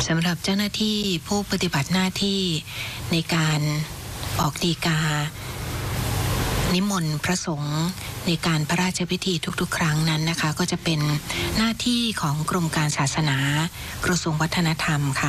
สำหรับเจ้าหน้าที่ผู้ปฏิบัติหน้าที่ในการออกฎีกานิมนต์พระสงฆ์ในการพระราชพิธีทุกๆครั้งนั้นนะคะก็จะเป็นหน้าที่ของกรมการศาสนากระทรวงวัฒนธรรมค่ะ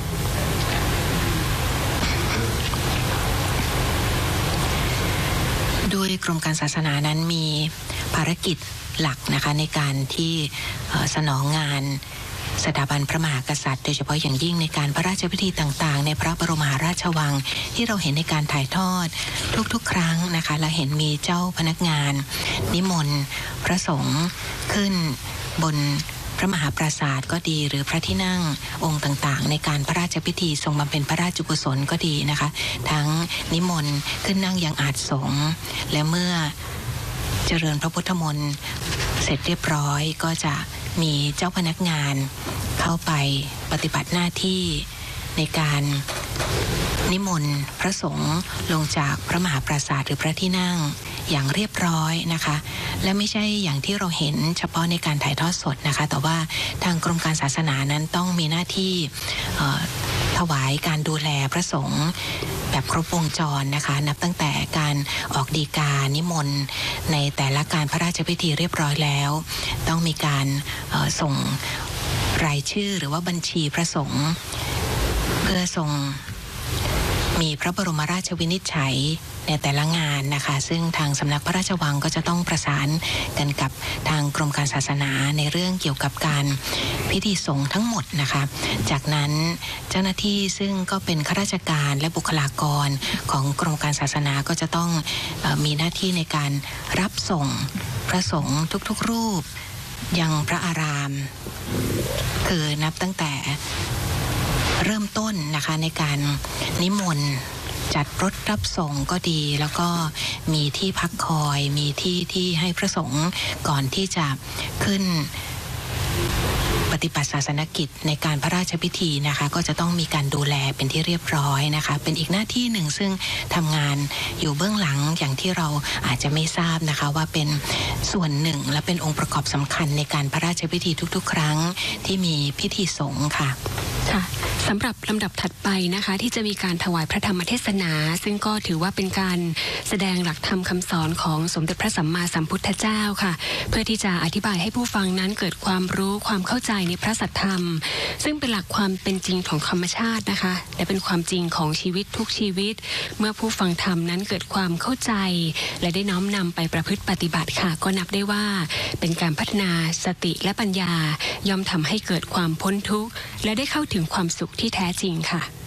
โดยกรมการศาสนานั้นมีภารกิจหลักนะคะในการที่สนองงานสถาบันพระมหากษัตริย์โดยเฉพาะอย่างยิ่งในการพระราชพิธีต่างๆในพระบรมมหาราชวังที่เราเห็นในการถ่ายทอดทุกๆครั้งนะคะเราเห็นมีเจ้าพนักงานนิมนต์พระสงฆ์ขึ้นบนพระมหาปราสาทก็ดีหรือพระที่นั่งองค์ต่างๆในการพระราชพิธีทรงบำเพ็ญพระราชกุศลก็ดีนะคะทั้งนิมนต์ขึ้นนั่งยังอาสงฆ์และเมื่อเจริญพระพุทธมนต์เสร็จเรียบร้อยก็จะมีเจ้าพนักงานเข้าไปปฏิบัติหน้าที่ในการนิมนต์พระสงฆ์ลงจากพระมหาปราสาทหรือพระที่นั่งอย่างเรียบร้อยนะคะและไม่ใช่อย่างที่เราเห็นเฉพาะในการถ่ายทอดสดนะคะแต่ว่าทางกรมการศาสนานั้นต้องมีหน้าที่ถวายการดูแลพระสงฆ์แบบครบวงจรนะคะนับตั้งแต่การออกฎีกานิมนต์ในแต่ละการพระราชพิธีเรียบร้อยแล้วต้องมีการส่งรายชื่อหรือว่าบัญชีพระสงฆ์เพื่อส่งมีพระบรมราชวินิจฉัยในแต่ละงานนะคะซึ่งทางสำนักพระราชวังก็จะต้องประสานกันกับทางกรมการศาสนาในเรื่องเกี่ยวกับการพิธีสงฆ์ทั้งหมดนะคะจากนั้นเจ้าหน้าที่ซึ่งก็เป็นข้าราชการและบุคลากรของกรมการศาสนาก็จะต้องมีหน้าที่ในการรับส่งพระสงฆ์ทุกๆรูปยังพระอารามคือนับตั้งแต่เริ่มต้นนะคะในการนิมนต์จัดรถรับส่งก็ดีแล้วก็มีที่พักคอยมีที่ให้พระสงฆ์ก่อนที่จะขึ้นปฏิบัติศาสนกิจในการพระราชพิธีนะคะก็จะต้องมีการดูแลเป็นที่เรียบร้อยนะคะเป็นอีกหน้าที่หนึ่งซึ่งทำงานอยู่เบื้องหลังอย่างที่เราอาจจะไม่ทราบนะคะว่าเป็นส่วนหนึ่งและเป็นองค์ประกอบสำคัญในการพระราชพิธีทุกๆครั้งที่มีพิธีสงฆ์ค่ะค่ะสำหรับลำดับถัดไปนะคะที่จะมีการถวายพระธรรมเทศนาซึ่งก็ถือว่าเป็นการแสดงหลักธรรมคำสอนของสมเด็จพระสัมมาสัมพุทธเจ้าค่ะเพื่อที่จะอธิบายให้ผู้ฟังนั้นเกิดความรู้ความเข้าใจในพระสัทธรรมซึ่งเป็นหลักความเป็นจริงของธรรมชาตินะคะและเป็นความจริงของชีวิตทุกชีวิตเมื่อผู้ฟังธรรมนั้นเกิดความเข้าใจและได้น้อมนำไปประพฤติปฏิบัติค่ะก็นับได้ว่าเป็นการพัฒนาสติและปัญญาย่อมทำให้เกิดความพ้นทุกข์และได้เข้าถึงความสุขที่แท้จริงค่ะ